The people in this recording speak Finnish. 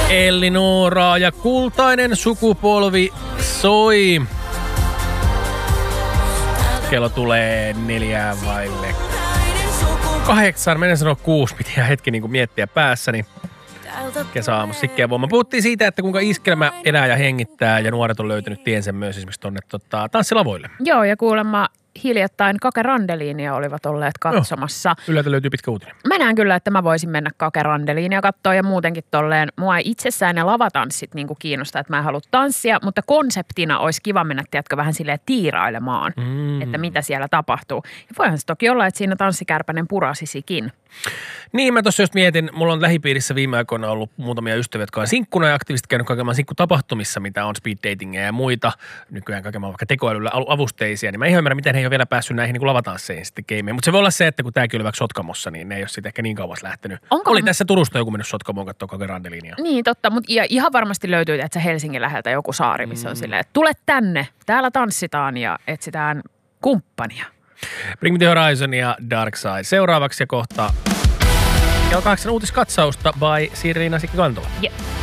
Elli-Nooraa ja kultainen sukupolvi soi. Kello tulee 7:45. Menen sanoa 6, piti ihan hetki niin kuin miettiä päässäni. Kesäaamussa Sikke Voima. Puhuttiin siitä, että kuinka iskelmä elää ja hengittää ja nuoret on löytänyt tiensä myös esimerkiksi tuonne tanssilavoille. Joo, ja kuulemma hiljattain Kake Randeliinia olivat olleet katsomassa. Yllätä löytyy pitkä uutinen. Mä näen kyllä, että mä voisin mennä Kake Randeliinia katsoa ja muutenkin tolleen. Mua itsessään ne lavatanssit niin kuin kiinnostaa, että mä en halua tanssia, mutta konseptina olisi kiva mennä, tiedätkö, vähän silleen tiirailemaan, että mitä siellä tapahtuu. Ja voihan se toki olla, että siinä tanssikärpänen purasisikin. Niin, mä tuossa just mietin, mulla on lähipiirissä viime aikoina ollut muutamia ystäviä, jotka on sinkkuna ja aktiivisesti käynyt kaiken sinkkutapahtumissa, mitä on speed datingia ja muita, nykyään kaiken vaikka tekoälyllä avusteisia, niin mä ihan ymmärrän, miten he ei ole vielä päässyt näihin niin kuin lavatansseihin sitten gameen. Mutta se voi olla se, että kun tämäkin oli vaikka Sotkamossa, niin ne ei ole sitten ehkä niin kauas lähtenyt. Oli tässä Turusta joku mennyt Sotkamoon katsoa Kake Randelinia. Niin, totta, mutta ihan varmasti löytyy, että Helsingin läheltä joku saari, missä on silleen, että tule tänne, täällä tanssitaan ja etsitään kumppania. Bring Me The Horizon ja Dark Side. Seuraavaksi ja kohta kello 8 uutiskatsausta by Siiriina Sikki-Kantola. Yeah.